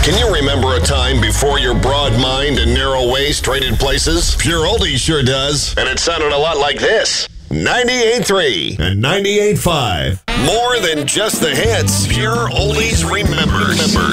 Can you remember a time before your broad mind and narrow waist traded places? Pure Oldies sure does. And it sounded a lot like this. 98.3 and 98.5. More than just the hits. Pure Oldies remembers.